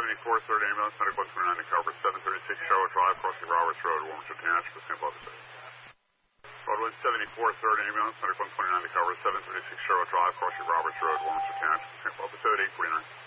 74, 3rd Ambulance, Medical 129 to cover 736 Charlotte Drive, crossing Roberts Road, Wilmington Township, St. Paul City. Broadway 74, 3rd Ambulance, Medical 129 to cover 736 Charlotte Drive, crossing Roberts Road, Wilmington Township, St. Paul City, 849.